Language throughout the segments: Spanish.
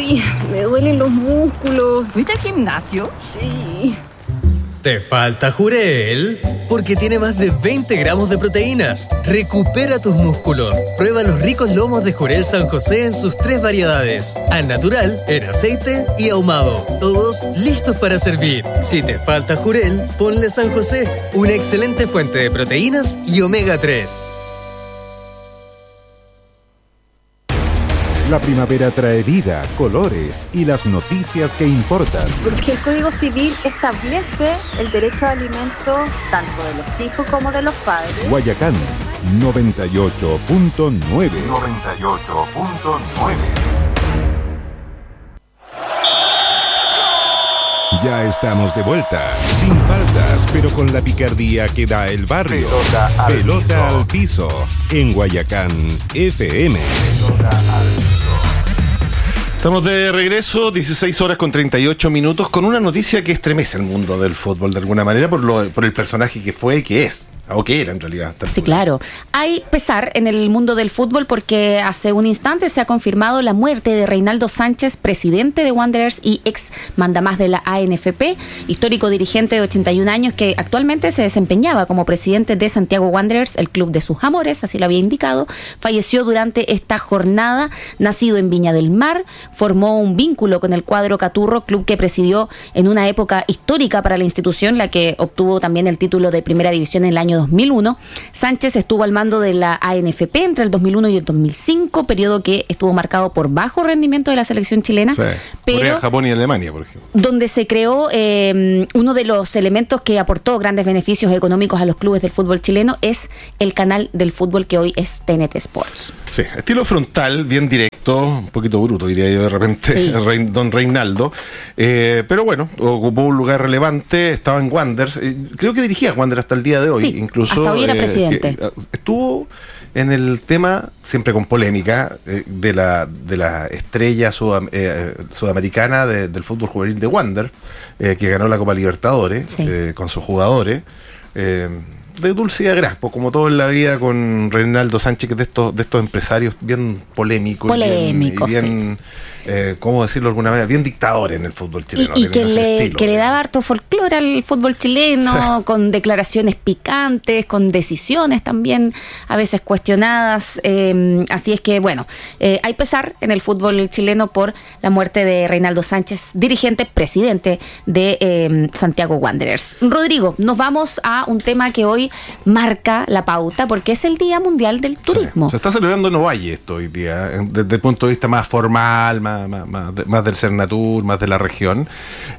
Uy, me duelen los músculos. ¿Fuiste al gimnasio? Sí. ¿Te falta Jurel? Porque tiene más de 20 gramos de proteínas. Recupera tus músculos. Prueba los ricos lomos de Jurel San José en sus 3 variedades. Al natural, en aceite y ahumado. Todos listos para servir. Si te falta Jurel, ponle San José. Una excelente fuente de proteínas y omega 3. La primavera trae vida, colores y las noticias que importan. Porque el Código Civil establece el derecho de alimento tanto de los hijos como de los padres. Guayacán, 98.9. 98.9. Ya estamos de vuelta, sin faltas, pero con la picardía que da el barrio. Pelota al piso, en Guayacán FM. Estamos de regreso, 16 horas con 38 minutos, con una noticia que estremece el mundo del fútbol de alguna manera por el personaje que fue y que es, o que era en realidad. Sí, claro. Hay pesar en el mundo del fútbol porque hace un instante se ha confirmado la muerte de Reinaldo Sánchez, presidente de Wanderers y ex mandamás de la ANFP, histórico dirigente de 81 años que actualmente se desempeñaba como presidente de Santiago Wanderers, el club de sus amores, así lo había indicado. Falleció durante esta jornada, nacido en Viña del Mar, formó un vínculo con el cuadro Caturro, club que presidió en una época histórica para la institución, la que obtuvo también el título de Primera División en el año 2001. Sánchez estuvo al mando de la ANFP entre el 2001 y el 2005, periodo que estuvo marcado por bajo rendimiento de la selección chilena, sí, pero Japón y Alemania, por ejemplo, donde se creó uno de los elementos que aportó grandes beneficios económicos a los clubes del fútbol chileno, es el canal del fútbol que hoy es TNT Sports. Sí, estilo frontal, bien directo, un poquito bruto diría yo de repente, sí. Don Reinaldo, pero bueno, ocupó un lugar relevante, estaba en Wanderers, creo que dirigía Wanderers hasta el día de hoy, sí, incluso hasta hoy era presidente. Estuvo en el tema, siempre con polémica, de la estrella sudamericana del fútbol juvenil de Wanderers, que ganó la Copa Libertadores, sí, con sus jugadores, de dulce y agraspo, como todo en la vida con Reinaldo Sánchez, que es de estos empresarios bien polémicos y bien ¿cómo decirlo de alguna manera? Bien dictadores en el fútbol chileno. Y que le daba harto folclore al fútbol chileno, sí, con declaraciones picantes, con decisiones también a veces cuestionadas. Así es que, bueno, hay pesar en el fútbol chileno por la muerte de Reinaldo Sánchez, dirigente, presidente de Santiago Wanderers. Rodrigo, nos vamos a un tema que hoy marca la pauta porque es el Día Mundial del Turismo. Sí, se está celebrando en Ovalle esto hoy día, desde el punto de vista más formal, más del Cernatur, más de la región.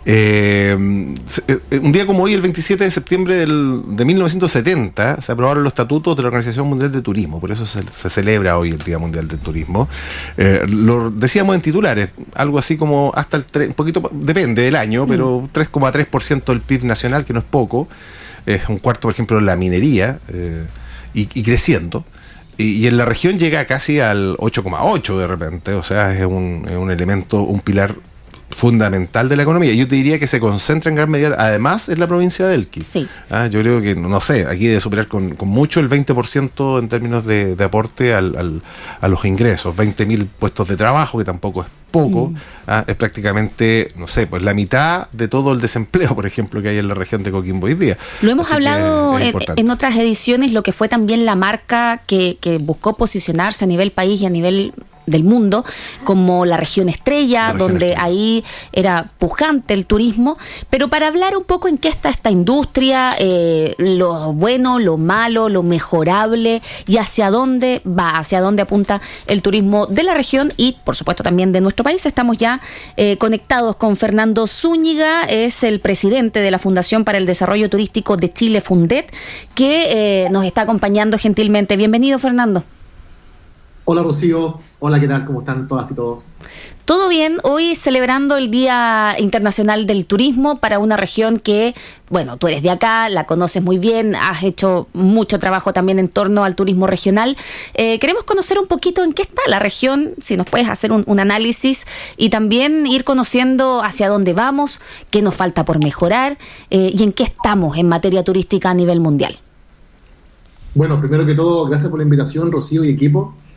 Un día como hoy, el 27 de septiembre de 1970, se aprobaron los estatutos de la Organización Mundial de Turismo, por eso se celebra hoy el Día Mundial del Turismo. Lo decíamos en titulares, algo así como hasta el 3, un poquito, depende del año, pero 3,3% del PIB nacional, que no es poco, es un cuarto, por ejemplo, en la minería, y creciendo. Y en la región llega casi al 8,8 de repente, o sea, es un elemento, un pilar fundamental de la economía. Yo te diría que se concentra en gran medida, además, en la provincia de Elqui. Sí. Yo creo que, no sé, aquí debe superar con mucho el 20% en términos de aporte a los ingresos, 20.000 puestos de trabajo, que tampoco es poco, es prácticamente, no sé, pues la mitad de todo el desempleo, por ejemplo, que hay en la región de Coquimbo hoy día. Lo hemos hablado en otras ediciones, lo que fue también la marca que buscó posicionarse a nivel país y a nivel del mundo, como la región estrella, donde ahí era pujante el turismo. Pero para hablar un poco en qué está esta industria, lo bueno, lo malo, lo mejorable y hacia dónde va, hacia dónde apunta el turismo de la región y, por supuesto, también de nuestro país, estamos ya conectados con Fernando Zúñiga, es el presidente de la Fundación para el Desarrollo Turístico de Chile, Fundet, que nos está acompañando gentilmente. Bienvenido, Fernando. Hola Rocío, hola, ¿qué tal? ¿Cómo están todas y todos? Todo bien, hoy celebrando el Día Internacional del Turismo para una región que, bueno, tú eres de acá, la conoces muy bien, has hecho mucho trabajo también en torno al turismo regional. Queremos conocer un poquito en qué está la región, si nos puedes hacer un análisis y también ir conociendo hacia dónde vamos, qué nos falta por mejorar y en qué estamos en materia turística a nivel mundial. Bueno, primero que todo, gracias por la invitación, Rocío y equipo.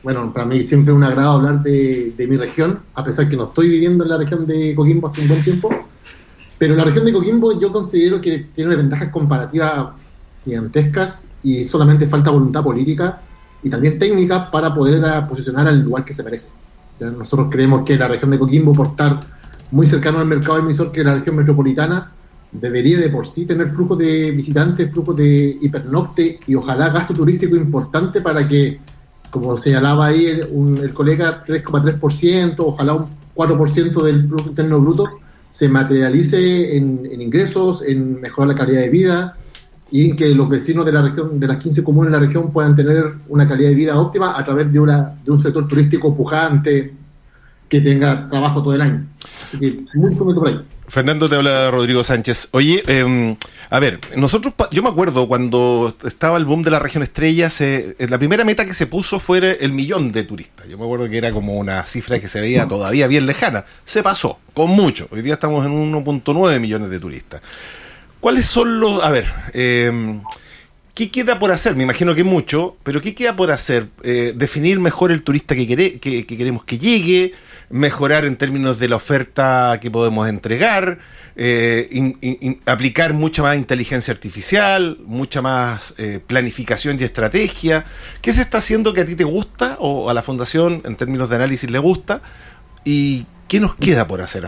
Bueno, para mí siempre es un agrado hablar de mi región, a pesar que no estoy viviendo en la región de Coquimbo hace un buen tiempo, pero la región de Coquimbo yo considero que tiene ventajas comparativas gigantescas y solamente falta voluntad política y también técnica para poder posicionar al lugar que se merece. ¿Ya? Nosotros creemos que la región de Coquimbo, por estar muy cercano al mercado emisor que es la región metropolitana, debería de por sí tener flujo de visitantes, flujo de hipernocte y ojalá gasto turístico importante para que, como señalaba ahí el colega, 3,3%, ojalá un 4% del Producto Interno Bruto se materialice en ingresos, en mejorar la calidad de vida y en que los vecinos de la región, de las 15 comunas de la región, puedan tener una calidad de vida óptima a través de un sector turístico pujante que tenga trabajo todo el año. Así que muy por ahí. Fernando, te habla Rodrigo Sánchez. Oye, a ver, yo me acuerdo cuando estaba el boom de la región estrella, la primera meta que se puso fue el 1.000.000 de turistas. Yo me acuerdo que era como una cifra que se veía todavía bien lejana. Se pasó, con mucho. Hoy día estamos en 1.9 millones de turistas. ¿Cuáles son los...? A ver, ¿qué queda por hacer? Me imagino que mucho, pero ¿qué queda por hacer? Definir mejor el turista que queremos que llegue, mejorar en términos de la oferta que podemos entregar, aplicar mucha más inteligencia artificial, mucha más planificación y estrategia. ¿Qué se está haciendo que a ti te gusta o a la Fundación en términos de análisis le gusta? ¿Y qué nos queda por hacer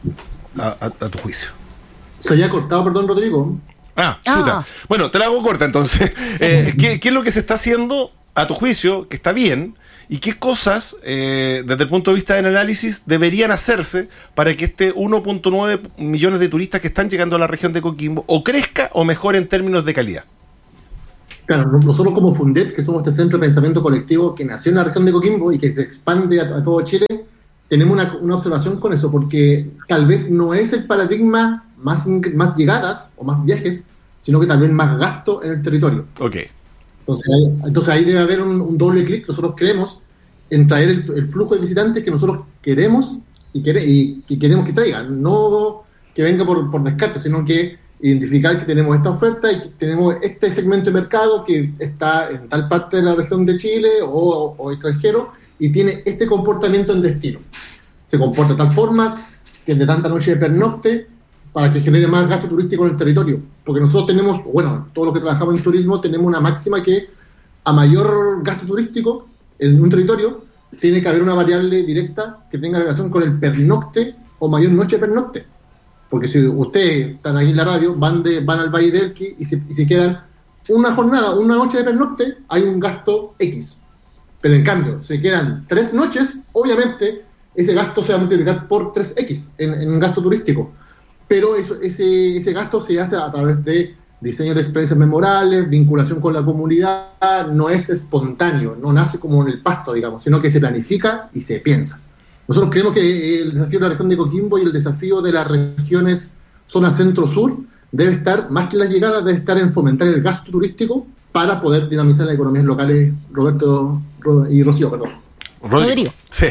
a tu juicio? Se había cortado, perdón, Rodrigo. Chuta. Bueno, te la hago corta entonces. ¿Qué es lo que se está haciendo a tu juicio que está bien? ¿Y qué cosas, desde el punto de vista del análisis, deberían hacerse para que este 1.9 millones de turistas que están llegando a la región de Coquimbo o crezca o mejore en términos de calidad? Claro, nosotros como Fundet, que somos este centro de pensamiento colectivo que nació en la región de Coquimbo y que se expande a todo Chile, tenemos una observación con eso, porque tal vez no es el paradigma más llegadas o más viajes, sino que tal vez más gasto en el territorio. Ok. Entonces ahí debe haber un doble clic. Nosotros creemos en traer el flujo de visitantes que nosotros queremos y queremos que traigan, no que venga por descarte, sino que identificar que tenemos esta oferta y que tenemos este segmento de mercado que está en tal parte de la región de Chile o extranjero y tiene este comportamiento en destino. Se comporta de tal forma, tiene tanta noche de pernocte, para que genere más gasto turístico en el territorio. Porque nosotros tenemos, bueno, todos los que trabajamos en turismo, tenemos una máxima que a mayor gasto turístico en un territorio, tiene que haber una variable directa que tenga relación con el pernocte o mayor noche de pernocte. Porque si ustedes están ahí en la radio, van al Valle del Elqui y se quedan una jornada, una noche de pernocte, hay un gasto X. Pero en cambio, se quedan 3 noches, obviamente ese gasto se va a multiplicar por 3X en un gasto turístico. Pero ese gasto se hace a través de diseño de experiencias memorables, vinculación con la comunidad, no es espontáneo, no nace como en el pasto, digamos, sino que se planifica y se piensa. Nosotros creemos que el desafío de la región de Coquimbo y el desafío de las regiones zona centro-sur debe estar, más que las llegadas, debe estar en fomentar el gasto turístico para poder dinamizar las economías locales, Roberto y Rocío, perdón. Rodrigo. Sí.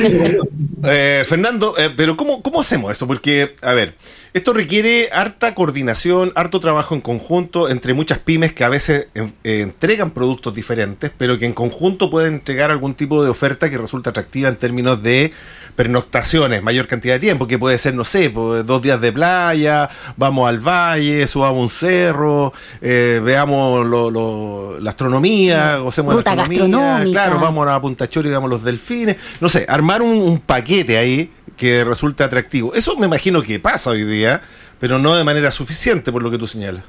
Fernando, pero ¿cómo hacemos esto? Porque, a ver, esto requiere harta coordinación, harto trabajo en conjunto entre muchas pymes que a veces entregan productos diferentes, pero que en conjunto pueden entregar algún tipo de oferta que resulta atractiva en términos de pernoctaciones, mayor cantidad de tiempo, que puede ser, no sé, 2 días de playa, vamos al valle, subamos un cerro, veamos la astronomía, gocemos ruta la astronomía, gastronómica. claro, vamos a Punta Choro y veamos los delfines, no sé, armar un paquete ahí que resulte atractivo. Eso me imagino que pasa hoy día, pero no de manera suficiente por lo que tú señalas.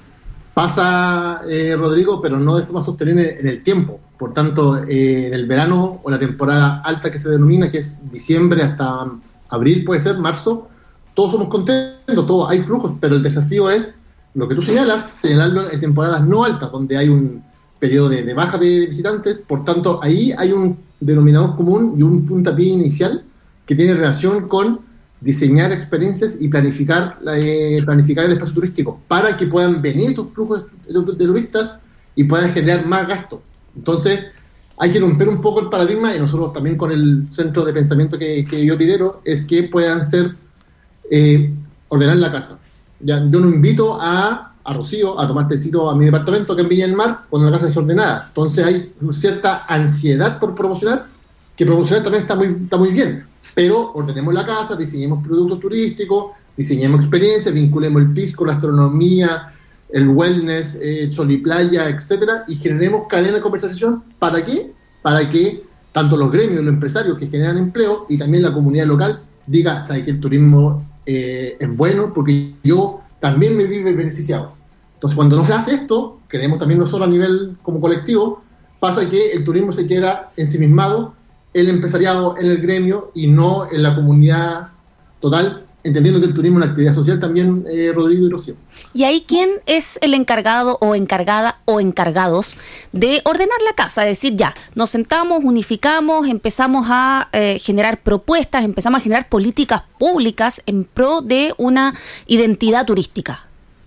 Pasa, Rodrigo, pero no de forma sostenible en el tiempo. Por tanto, en el verano o la temporada alta que se denomina, que es diciembre hasta abril, puede ser, marzo, todos somos contentos, todos hay flujos, pero el desafío es, lo que tú señalarlo en temporadas no altas, donde hay un periodo de baja de visitantes. Por tanto, ahí hay un denominador común y un puntapié inicial que tiene relación con diseñar experiencias y planificar el espacio turístico para que puedan venir tus flujos de turistas y puedan generar más gasto. Entonces, hay que romper un poco el paradigma, y nosotros también con el centro de pensamiento que yo lidero, es que puedan ser ordenar la casa. Ya, yo no invito a a Rocío a tomar tecito a mi departamento que en Viña del Mar con la casa desordenada. Entonces hay cierta ansiedad por promocionar, que promocionar también está muy bien, pero ordenemos la casa, diseñemos productos turísticos, diseñemos experiencias, vinculemos el pisco, la astronomía, el wellness, sol y playa, etcétera, y generemos cadena de conversación. ¿Para qué? Para que tanto los gremios, los empresarios que generan empleo y también la comunidad local diga, ¿sabe que el turismo es bueno? Porque yo también me vi beneficiado. Entonces, cuando no se hace esto, creemos también no solo a nivel como colectivo, pasa que el turismo se queda ensimismado, el empresariado en el gremio y no en la comunidad total, entendiendo que el turismo es una actividad social también, Rodrigo y Rocío. ¿Y ahí quién es el encargado o encargada o encargados de ordenar la casa? Es decir, ya, nos sentamos, unificamos, empezamos a generar propuestas, empezamos a generar políticas públicas en pro de una identidad turística.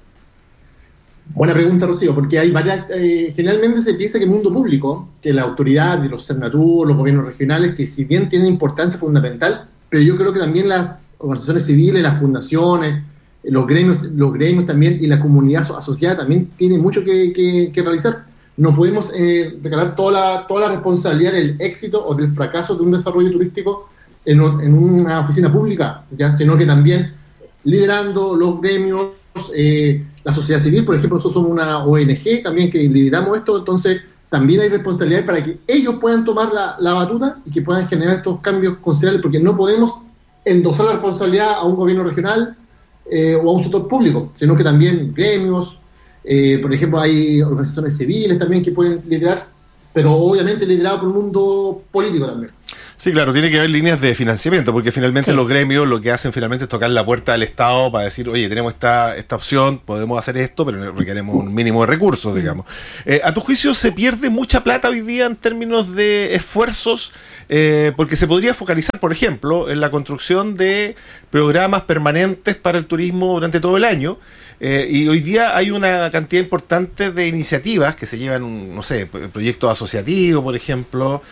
Buena pregunta, Rocío, porque hay varias. Generalmente se piensa que el mundo público, que la autoridad de los Cernatur, los gobiernos regionales, que si bien tienen importancia fundamental, pero yo creo que también las organizaciones civiles, las fundaciones, los gremios también y la comunidad asociada también tienen mucho que realizar. No podemos recalar toda la responsabilidad del éxito o del fracaso de un desarrollo turístico en una oficina pública, ¿ya? Sino que también liderando los gremios, la sociedad civil. Por ejemplo, nosotros somos una ONG también que lideramos esto, entonces también hay responsabilidad para que ellos puedan tomar la batuta y que puedan generar estos cambios considerables, porque no podemos endosar la responsabilidad a un gobierno regional o a un sector público, sino que también gremios, por ejemplo, hay organizaciones civiles también que pueden liderar, pero obviamente liderado por un mundo político también. Sí, claro, tiene que haber líneas de financiamiento, porque finalmente los gremios lo que hacen finalmente es tocar la puerta del Estado para decir, oye, tenemos esta opción, podemos hacer esto, pero requeremos un mínimo de recursos, digamos. ¿A tu juicio se pierde mucha plata hoy día en términos de esfuerzos? Porque se podría focalizar, por ejemplo, en la construcción de programas permanentes para el turismo durante todo el año. Y hoy día hay una cantidad importante de iniciativas que se llevan, no sé, proyectos asociativos, por ejemplo,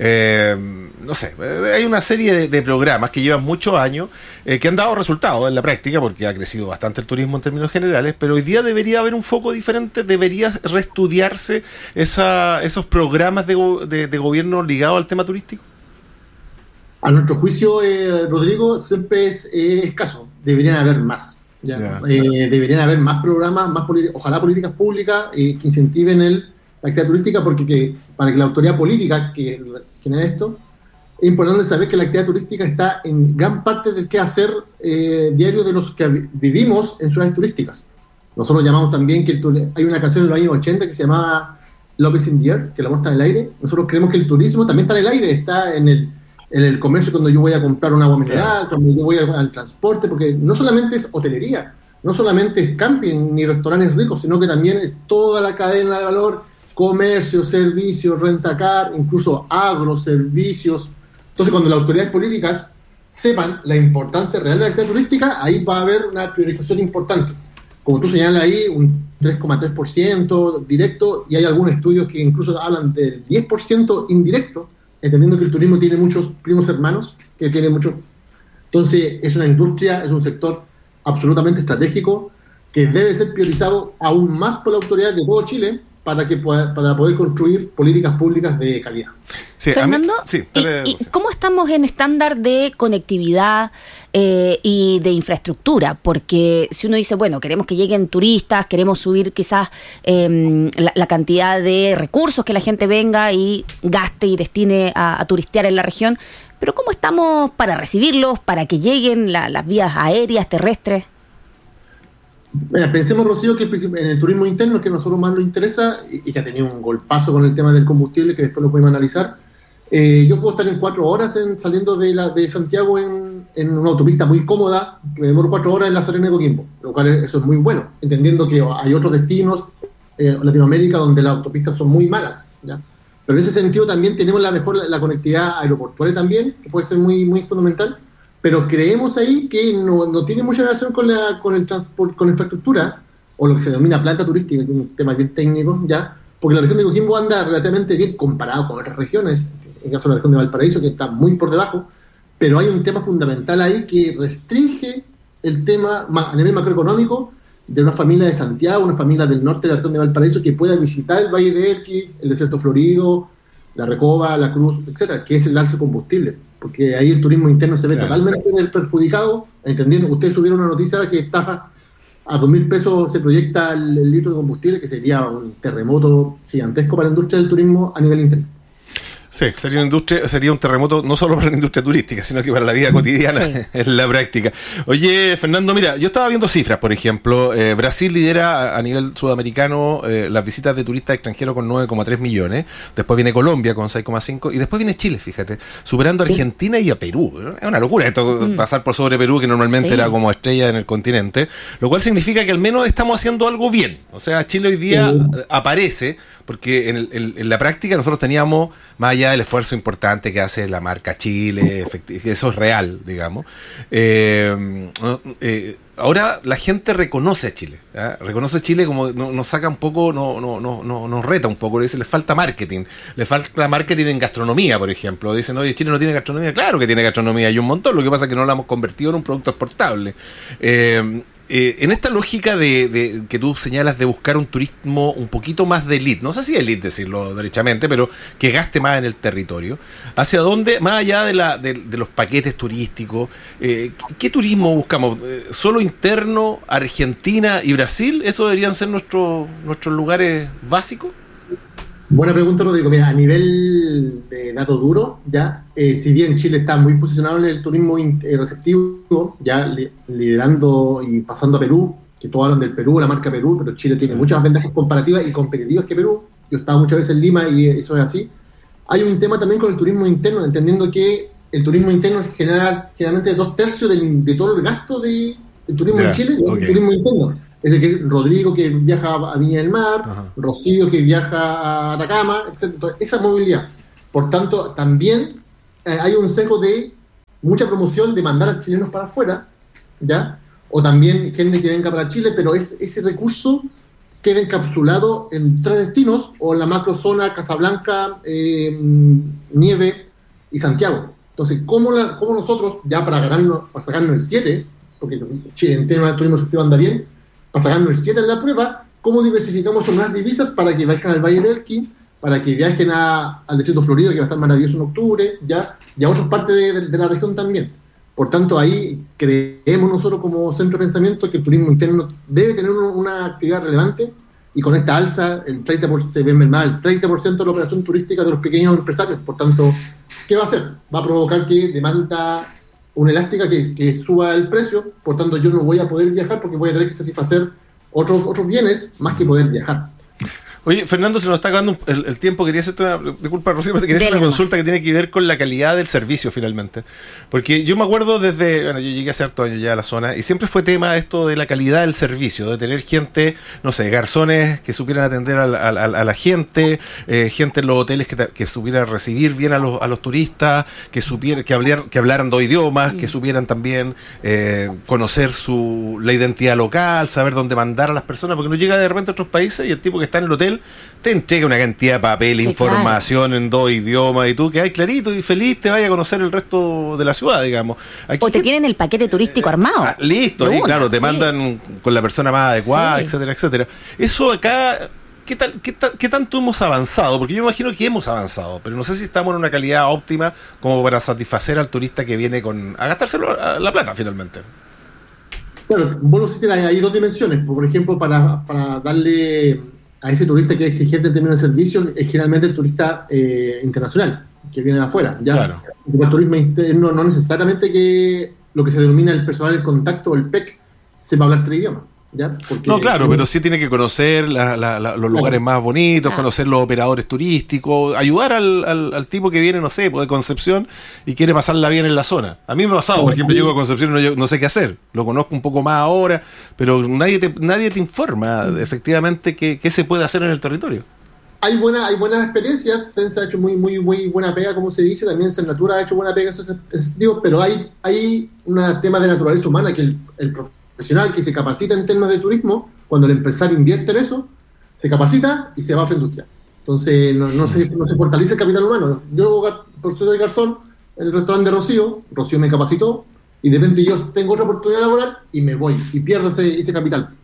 no sé, hay una serie de programas que llevan muchos años que han dado resultados en la práctica, porque ha crecido bastante el turismo en términos generales, pero hoy día debería haber un foco diferente, debería reestudiarse esos programas de gobierno ligados al tema turístico. A nuestro juicio, Rodrigo, siempre es escaso, deberían haber más. Deberían haber más programas, ojalá políticas públicas que incentiven la actividad turística, porque para que la autoridad política que genera esto, es importante saber que la actividad turística está en gran parte del quehacer diario de los que vivimos en ciudades turísticas. Nosotros llamamos también que hay una canción en los años 80 que se llamaba Love is in the Air, que el amor está en el aire. Nosotros creemos que el turismo también está en el aire, está en el comercio, cuando yo voy a comprar un agua mineral, cuando yo voy al transporte, porque no solamente es hotelería, no solamente es camping ni restaurantes ricos, sino que también es toda la cadena de valor, comercio, servicios, rentacar, incluso agroservicios. Entonces, cuando las autoridades políticas sepan la importancia real de la actividad turística, ahí va a haber una priorización importante. Como tú señalas ahí, un 3,3% directo, y hay algunos estudios que incluso hablan del 10% indirecto, entendiendo que el turismo tiene muchos primos hermanos, que tiene muchos. Entonces, es una industria, es un sector absolutamente estratégico que debe ser priorizado aún más por la autoridad de todo Chile para poder construir políticas públicas de calidad. Sí, Fernando, ¿y cómo estamos en estándar de conectividad y de infraestructura? Porque si uno dice, bueno, queremos que lleguen turistas, queremos subir quizás la cantidad de recursos que la gente venga y gaste y destine a turistear en la región, pero ¿cómo estamos para recibirlos, para que lleguen las vías aéreas, terrestres? Pensemos, Rocío, que en el turismo interno, que a nosotros más nos interesa y que ha tenido un golpazo con el tema del combustible, que después lo podemos analizar, yo puedo estar en 4 horas saliendo de Santiago en una autopista muy cómoda, me demoro 4 horas en La Serena de Coquimbo, lo cual eso es muy bueno, entendiendo que hay otros destinos en Latinoamérica donde las autopistas son muy malas, ¿ya? Pero en ese sentido también tenemos la conectividad aeroportuaria también, que puede ser muy, muy fundamental. Pero creemos ahí que no tiene mucha relación con el transporte, con la infraestructura, o lo que se denomina planta turística, que es un tema bien técnico, ya, porque la región de Coquimbo anda relativamente bien comparado con otras regiones, en el caso de la región de Valparaíso, que está muy por debajo, pero hay un tema fundamental ahí que restringe el tema a nivel macroeconómico de una familia de Santiago, una familia del norte de la región de Valparaíso que pueda visitar el Valle de Elqui, el Desierto Florido, la Recoba, la Cruz, etcétera, que es el alza de combustible, porque ahí el turismo interno se ve totalmente perjudicado, entendiendo que ustedes subieron una noticia que está a 2.000 pesos se proyecta el litro de combustible, que sería un terremoto gigantesco para la industria del turismo a nivel interno. Sí, sería un terremoto no solo para la industria turística, sino que para la vida cotidiana en la práctica. Oye, Fernando, mira, yo estaba viendo cifras, por ejemplo, Brasil lidera a nivel sudamericano las visitas de turistas extranjeros con 9,3 millones, después viene Colombia con 6,5 y después viene Chile, fíjate, superando a Argentina y a Perú. Es una locura esto, pasar por sobre Perú, que normalmente era como estrella en el continente, lo cual significa que al menos estamos haciendo algo bien. O sea, Chile hoy día aparece, porque en la práctica nosotros teníamos, más allá del esfuerzo importante que hace la marca Chile, eso es real, digamos. Ahora la gente reconoce a Chile, ¿eh? Reconoce a Chile como nos saca un poco, nos reta un poco, le dice, le falta marketing en gastronomía, por ejemplo. Dicen, oye, Chile no tiene gastronomía. Claro que tiene gastronomía, hay un montón, lo que pasa es que no la hemos convertido en un producto exportable. En esta lógica de que tú señalas de buscar un turismo un poquito más de elite, no sé si elite decirlo derechamente, pero que gaste más en el territorio, ¿hacia dónde, más allá de los paquetes turísticos, qué turismo buscamos? ¿Solo interno, Argentina y Brasil? ¿Eso deberían ser nuestros lugares básicos? Buena pregunta, Rodrigo. Mira, a nivel de datos duros, ya, si bien Chile está muy posicionado en el turismo receptivo, ya liderando y pasando a Perú, que todos hablan del Perú, la marca Perú, pero Chile tiene muchas ventajas comparativas y competitivas que Perú. Yo estaba muchas veces en Lima y eso es así. Hay un tema también con el turismo interno, entendiendo que el turismo interno genera generalmente 2/3 de todo el gasto del turismo en Chile, el turismo interno. Es el que Rodrigo, que viaja a Viña del Mar, Rocío, que viaja a Atacama, etc. Entonces, esa movilidad. Por tanto, también hay un sesgo de mucha promoción de mandar a chilenos para afuera, ¿ya? O también gente que venga para Chile, pero ese recurso queda encapsulado en 3 destinos, o en la macrozona Casablanca, Nieve y Santiago. Entonces, ¿cómo nosotros, ya para sacarnos el 7, porque Chile en tema de turismo receptivo anda bien, para sacarnos el 7 en la prueba, cómo diversificamos unas divisas para que viajen al Valle del Elqui, para que viajen al Desierto Florido, que va a estar maravilloso en octubre, ya, y a otras partes de la región también. Por tanto, ahí creemos nosotros como centro de pensamiento que el turismo interno debe tener una actividad relevante, y con esta alza, el 30%, se ve mermado el 30% de la operación turística de los pequeños empresarios. Por tanto, ¿qué va a hacer? Va a provocar que demanda una elástica que suba el precio, por tanto yo no voy a poder viajar porque voy a tener que satisfacer otros bienes más que poder viajar. Oye, Fernando, se nos está acabando el tiempo. Quería hacerte disculpa, Rocío, pero quería hacer una consulta que tiene que ver con la calidad del servicio finalmente. Porque yo me acuerdo yo llegué hace hartos años ya a la zona y siempre fue tema esto de la calidad del servicio, de tener gente, no sé, garzones que supieran atender a la gente, gente en los hoteles que supiera recibir bien a los turistas, que hablaran 2 idiomas, que supieran también conocer la identidad local, saber dónde mandar a las personas, porque uno llega de repente a otros países y el tipo que está en el hotel te entrega una cantidad de papel, información en 2 idiomas y tú que hay clarito y feliz te vaya a conocer el resto de la ciudad, digamos. Aquí o te tienen el paquete turístico armado. Listo, y claro, te mandan con la persona más adecuada, etcétera, etcétera. Eso acá, ¿qué tanto hemos avanzado? Porque yo me imagino que hemos avanzado, pero no sé si estamos en una calidad óptima como para satisfacer al turista que viene a gastárselo la plata finalmente. Bueno, vos hay 2 dimensiones. Por ejemplo, para darle a ese turista que es exigente en términos de servicios, es generalmente el turista internacional, que viene de afuera. ¿Ya? Claro. El turismo interno no necesariamente que lo que se denomina el personal de contacto o el PEC sepa hablar 3 idiomas. ¿Ya? Porque, no, claro, pero sí tiene que conocer los lugares más bonitos, conocer los operadores turísticos, ayudar al tipo que viene, no sé, de Concepción y quiere pasarla bien en la zona. A mí me ha pasado, por ejemplo, llego a Concepción y no sé qué hacer, lo conozco un poco más ahora, pero nadie te informa efectivamente qué se puede hacer en el territorio. Hay buenas experiencias. Sensa ha hecho muy buena pega, como se dice, también Sennatura ha hecho buena pega en ese sentido, pero hay un tema de naturaleza humana que el profesional que se capacita en temas de turismo, cuando el empresario invierte en eso, se capacita y se va a otra industria. Entonces no se fortalece el capital humano. Yo, por ser de garzón, en el restaurante de Rocío me capacitó y de repente yo tengo otra oportunidad laboral y me voy y pierdo ese capital.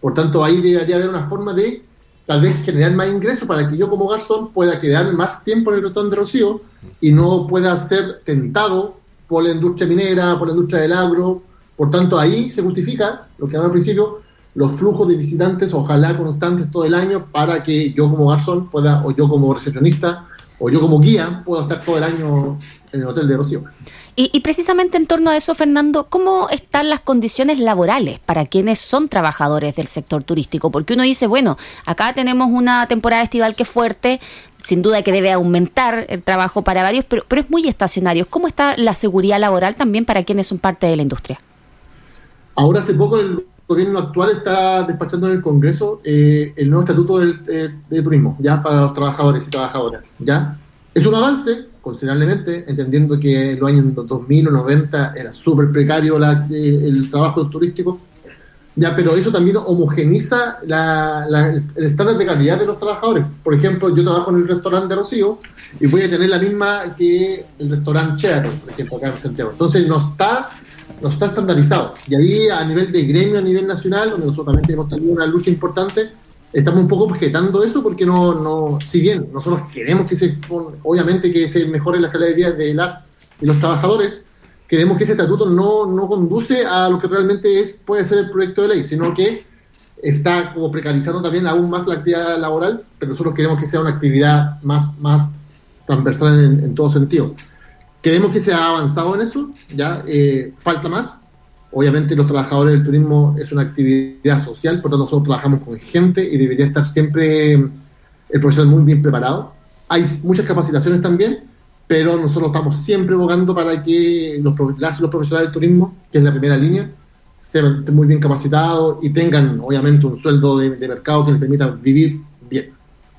Por tanto, ahí debería haber una forma de tal vez generar más ingresos para que yo como garzón pueda quedar más tiempo en el restaurante de Rocío y no pueda ser tentado por la industria minera, por la industria del agro. Por tanto, ahí se justifica, lo que hablaba al principio, los flujos de visitantes, ojalá constantes todo el año, para que yo como garzón pueda, o yo como recepcionista, o yo como guía, pueda estar todo el año en el hotel de Rocío. Y precisamente en torno a eso, Fernando, ¿cómo están las condiciones laborales para quienes son trabajadores del sector turístico? Porque uno dice, bueno, acá tenemos una temporada estival que es fuerte, sin duda que debe aumentar el trabajo para varios, pero es muy estacionario. ¿Cómo está la seguridad laboral también para quienes son parte de la industria? Ahora, hace poco, el gobierno actual está despachando en el Congreso el nuevo estatuto de turismo, ya para los trabajadores y trabajadoras, ¿ya? Es un avance, considerablemente, entendiendo que en los años 2000 o 90 era súper precario el trabajo turístico, ya, pero eso también homogeniza el estándar de calidad de los trabajadores. Por ejemplo, yo trabajo en el restaurante de Rocío y voy a tener la misma que el restaurante Sheraton, por ejemplo, acá en Santiago. Entonces no está estandarizado. Y ahí, a nivel de gremio, a nivel nacional, donde nosotros también hemos tenido una lucha importante, estamos un poco objetando eso, porque si bien nosotros queremos obviamente que se mejore la calidad de vida de las y los trabajadores, queremos que ese estatuto no conduce a lo que realmente puede ser el proyecto de ley, sino que está como precarizando también aún más la actividad laboral, pero nosotros queremos que sea una actividad más transversal en todo sentido. Queremos que se ha avanzado en eso, ya falta más. Obviamente los trabajadores del turismo es una actividad social, por tanto nosotros trabajamos con gente y debería estar siempre el profesional muy bien preparado. Hay muchas capacitaciones también, pero nosotros estamos siempre abogando para que los profesionales del turismo, que es la primera línea, estén muy bien capacitados y tengan obviamente un sueldo de mercado que les permita vivir bien.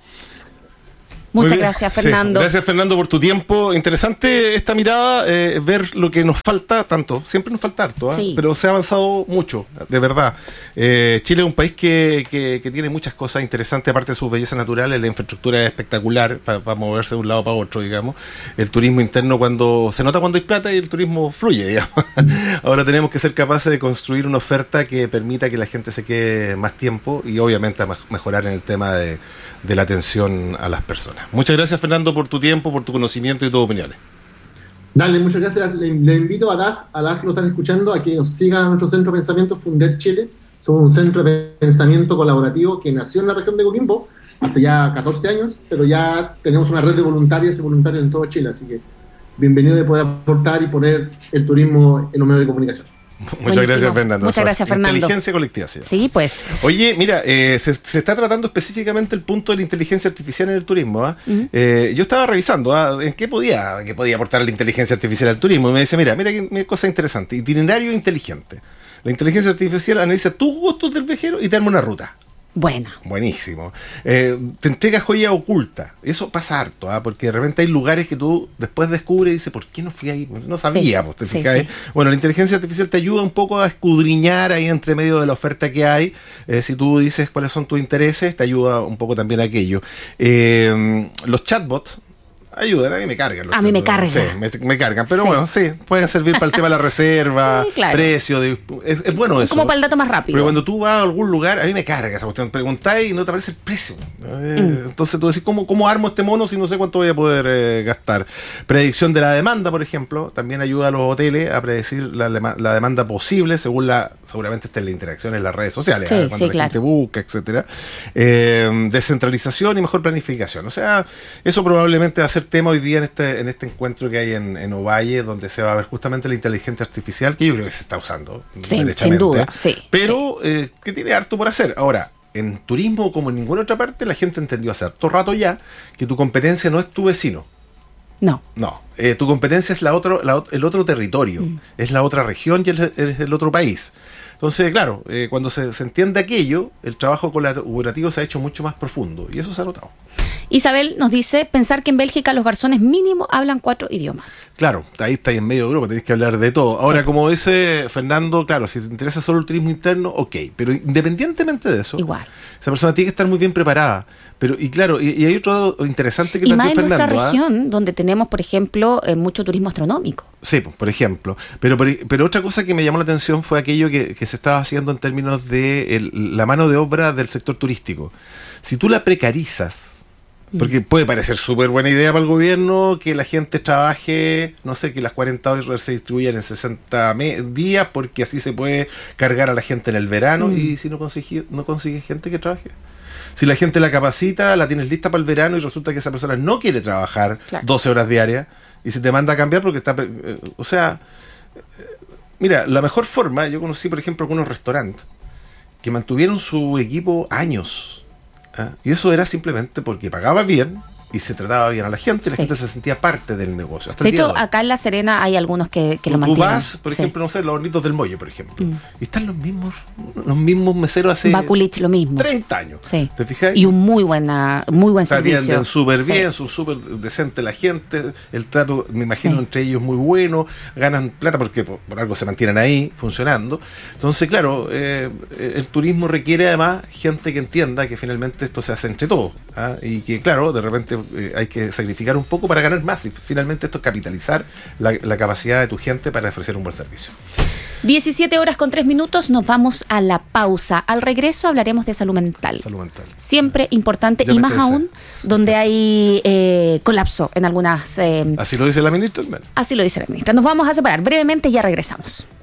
Muchas gracias, Fernando. Sí, gracias, Fernando, por tu tiempo. Interesante esta mirada, ver lo que nos falta tanto. Siempre nos falta harto, sí, pero se ha avanzado mucho, de verdad. Chile es un país que tiene muchas cosas interesantes, aparte de sus bellezas naturales. La infraestructura es espectacular para moverse de un lado para otro, digamos. El turismo interno se nota cuando hay plata y el turismo fluye, digamos. Ahora tenemos que ser capaces de construir una oferta que permita que la gente se quede más tiempo y obviamente mejorar en el tema de la atención a las personas. Muchas gracias, Fernando, por tu tiempo, por tu conocimiento y tus opiniones. Dale, muchas gracias. Le invito a las que lo están escuchando a que nos sigan a nuestro centro de pensamiento Funder Chile. Somos un centro de pensamiento colaborativo que nació en la región de Coquimbo hace ya 14 años, pero ya tenemos una red de voluntarias y voluntarios en todo Chile, así que bienvenido de poder aportar y poner el turismo en los medios de comunicación. Muchas gracias, Fernando. Muchas gracias, Fernando. Inteligencia colectiva. Sí, pues. Oye, mira, se está tratando específicamente el punto de la inteligencia artificial en el turismo. Uh-huh. Yo estaba revisando en qué podía aportar la inteligencia artificial al turismo. Y me dice, mira qué cosa interesante. Itinerario inteligente. La inteligencia artificial analiza tus gustos del viajero y te arma una ruta. Buenísimo. Te entrega joya oculta. Eso pasa harto, porque de repente hay lugares que tú después descubres y dices, ¿por qué no fui ahí? No sabíamos, ¿te fijas? Sí. Bueno, la inteligencia artificial te ayuda un poco a escudriñar ahí entre medio de la oferta que hay. Si tú dices cuáles son tus intereses, te ayuda un poco también a aquello. Los chatbots ayudan, a mí me cargan. A mí me cargan. Sí, me cargan, pero bueno, sí, pueden servir para el tema de la reserva, sí, claro, precio, es bueno eso. Como para el dato más rápido. Pero cuando tú vas a algún lugar, a mí me carga esa cuestión, preguntáis y no te aparece el precio. Entonces tú decís, ¿cómo armo este mono si no sé cuánto voy a poder gastar? Predicción de la demanda, por ejemplo, también ayuda a los hoteles a predecir la demanda posible según seguramente la interacción en las redes sociales, sí, cuando la gente busca, etcétera. Descentralización y mejor planificación. O sea, eso probablemente va a ser tema hoy día en este encuentro que hay en Ovalle, donde se va a ver justamente la inteligencia artificial, que yo creo que se está usando, sí, sin duda, sí, pero sí, que tiene harto por hacer. Ahora, en turismo, como en ninguna otra parte, la gente entendió hace harto rato ya que tu competencia no es tu vecino. No, tu competencia es el otro territorio, es la otra región y es el otro país. Entonces, claro, cuando se entiende aquello, el trabajo colaborativo se ha hecho mucho más profundo y eso se ha notado. Isabel nos dice, pensar que en Bélgica los garzones mínimo hablan 4 idiomas. Claro, ahí está en medio de Europa, tenés que hablar de todo. Ahora, Sí. como dice Fernando, claro, si te interesa solo el turismo interno, ok, pero independientemente de eso, Igual. esa persona tiene que estar muy bien preparada. Pero, y claro, y hay otro interesante que Y más planteó en nuestra Fernando. región, donde tenemos, por ejemplo, mucho turismo astronómico. Sí, pues, por ejemplo. Pero otra cosa que me llamó la atención fue aquello que se estaba haciendo en términos de la mano de obra del sector turístico. Si tú la precarizas, porque puede parecer súper buena idea para el gobierno que la gente trabaje, no sé, que las 40 horas se distribuyan en 60 días, porque así se puede cargar a la gente en el verano, y si no consigues gente que trabaje. Si la gente la capacita, la tienes lista para el verano y resulta que esa persona no quiere trabajar Claro. 12 horas diarias y se te manda a cambiar porque está... o sea, mira, la mejor forma, yo conocí por ejemplo algunos restaurantes que mantuvieron su equipo años, ¿ah? Y eso era simplemente porque pagaba bien y se trataba bien a la gente y la Sí. gente se sentía parte del negocio. Hasta De el día hecho, de hoy. acá en La Serena hay algunos que lo Tú mantienen. vas, por Sí. ejemplo, no sé, los Hornitos del Molle, por ejemplo, y están los mismos meseros hace Bakulich lo mismo. 30 años. Sí. ¿Te fijas? Y un muy buen Se servicio. atienden súper Sí. bien, son súper decentes la gente, el trato, me imagino, Sí. entre ellos muy bueno, ganan plata porque por algo se mantienen ahí funcionando. Entonces, claro, el turismo requiere además gente que entienda que finalmente esto se hace entre todos, ¿ah? Y que, claro, de repente hay que sacrificar un poco para ganar más y finalmente esto es capitalizar la capacidad de tu gente para ofrecer un buen servicio. 17 horas con 3 minutos, nos vamos a la pausa. Al regreso hablaremos de salud mental. Salud mental. Siempre importante, Ya y me más interesé. aún donde hay colapso en algunas... Así lo dice la ministra. Bueno. así lo dice la ministra. Nos vamos a separar brevemente y ya regresamos.